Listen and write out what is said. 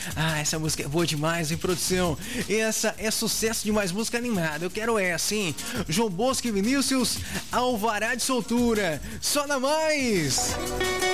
Ah, essa música é boa demais, hein, produção? Essa é sucesso demais, música animada. Eu quero essa, hein? João Bosco e Vinícius, Alvará de Soltura. Só na mais!